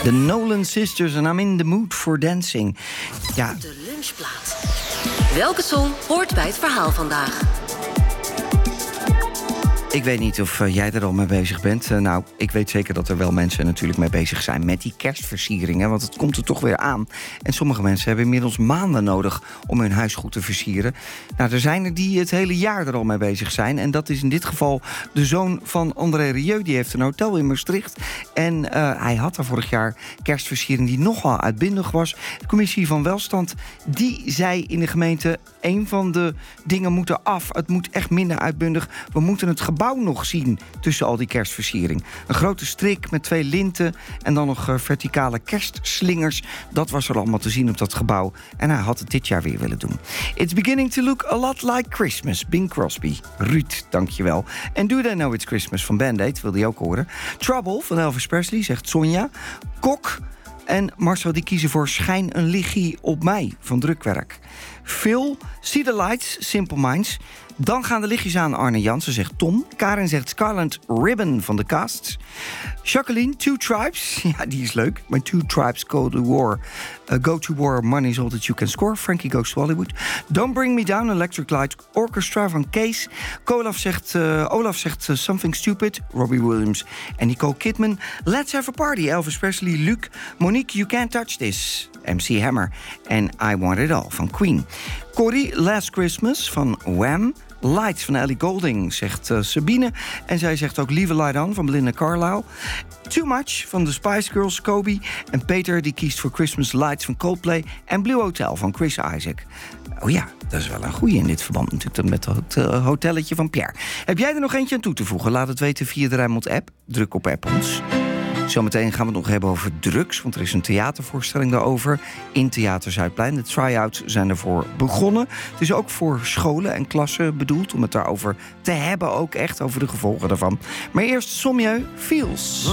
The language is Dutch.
De Nolan Sisters en I'm in the mood for dancing. Ja. De lunchplaat. Welke song hoort bij het verhaal vandaag? Ik weet niet of jij er al mee bezig bent. Nou, ik weet zeker dat er wel mensen natuurlijk mee bezig zijn met die kerstversieringen. Want het komt er toch weer aan. En sommige mensen hebben inmiddels maanden nodig om hun huis goed te versieren. Nou, er zijn er die het hele jaar er al mee bezig zijn. En dat is in dit geval de zoon van André Rieu. Die heeft een hotel in Maastricht. En hij had daar vorig jaar kerstversiering die nogal uitbundig was. De commissie van Welstand, die zei in de gemeente: een van de dingen moeten af. Het moet echt minder uitbundig. We moeten het gebouw nog zien tussen al die kerstversiering. Een grote strik met 2 linten en dan nog verticale kerstslingers. Dat was er allemaal te zien op dat gebouw. En hij had het dit jaar weer willen doen. It's beginning to look a lot like Christmas. Bing Crosby. Ruud, dankjewel. En Do They Know It's Christmas van Band-Aid, wil die ook horen. Trouble van Elvis Presley, zegt Sonja. Kok en Marcel die kiezen voor Schijn een lichie op mij van Drukwerk. Phil, See the Lights, Simple Minds. Dan gaan de lichtjes aan, Arne Jansen, zegt Tom. Karin zegt Scarlet Ribbon van de Casts. Jacqueline, Two Tribes. Ja, die is leuk. My Two Tribes go to war. Go to war, money's all that you can score. Frankie Goes to Hollywood. Don't Bring Me Down, Electric Light Orchestra van Kees. Olaf zegt Something Stupid, Robbie Williams en Nicole Kidman. Let's Have a Party, Elvis Presley, Luc. Monique, You Can't Touch This, MC Hammer. En I Want It All van Queen. Corrie, Last Christmas van Wham. Lights van Ellie Goulding, zegt Sabine. En zij zegt ook Leave a Light On van Belinda Carlisle. Too Much van de Spice Girls, Kobe. En Peter die kiest voor Christmas Lights van Coldplay. En Blue Hotel van Chris Isaac. Oh ja, dat is wel een goeie in dit verband natuurlijk, met het hotelletje van Pierre. Heb jij er nog eentje aan toe te voegen? Laat het weten via de Rijnmond app. Druk op app ons. Zometeen gaan we het nog hebben over drugs, want er is een theatervoorstelling daarover in Theater Zuidplein. De try-outs zijn ervoor begonnen. Het is ook voor scholen en klassen bedoeld om het daarover te hebben, ook echt over de gevolgen daarvan. Maar eerst Sommieu, Feels.